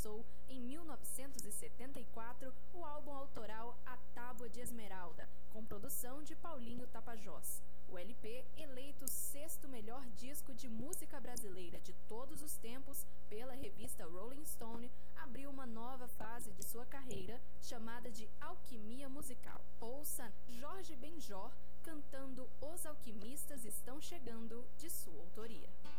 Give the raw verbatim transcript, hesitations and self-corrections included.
lançou, em mil novecentos e setenta e quatro, o álbum autoral A Tábua de Esmeralda, com produção de Paulinho Tapajós. O L P, eleito o sexto melhor disco de música brasileira de todos os tempos pela revista Rolling Stone, abriu uma nova fase de sua carreira, chamada de alquimia musical. Ouça Jorge Benjor cantando Os Alquimistas Estão Chegando, de sua autoria.